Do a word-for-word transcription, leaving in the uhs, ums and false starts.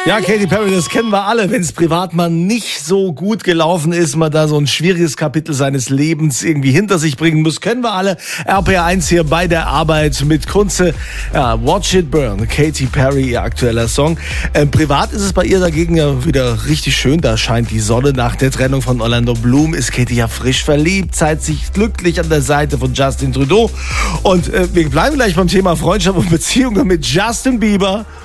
Ja, Katy Perry, das kennen wir alle. Wenn es privat mal nicht so gut gelaufen ist, man da so ein schwieriges Kapitel seines Lebens irgendwie hinter sich bringen muss, kennen wir alle. R P R eins hier bei der Arbeit mit Kunze. Ja, Watch It Burn, Katy Perry, ihr aktueller Song. Ähm, privat ist es bei ihr dagegen ja wieder richtig schön. Da scheint die Sonne. Nach der Trennung von Orlando Bloom ist Katy ja frisch verliebt, zeigt sich glücklich an der Seite von Justin Trudeau. Und äh, wir bleiben gleich beim Thema Freundschaft und Beziehungen mit Justin Bieber